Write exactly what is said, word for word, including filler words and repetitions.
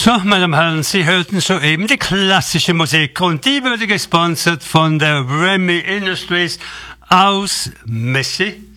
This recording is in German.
So, meine Damen und Herren, Sie hörten soeben die klassische Musik und die wurde gesponsert von der Remy Industries aus Messi.